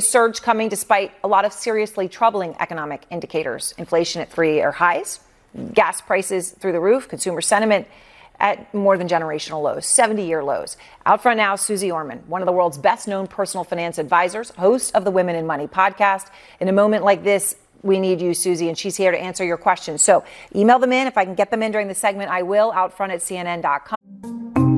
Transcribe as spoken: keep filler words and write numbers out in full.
surge coming despite a lot of seriously troubling economic indicators. Inflation at three-year highs, gas prices through the roof, consumer sentiment at more than generational lows, seventy-year lows. Out front now, Suze Orman, one of the world's best-known personal finance advisors, host of the Women in Money podcast. In a moment like this, we need you, Suze, and she's here to answer your questions. So email them in. If I can get them in during the segment, I will. Outfront at C N N dot com.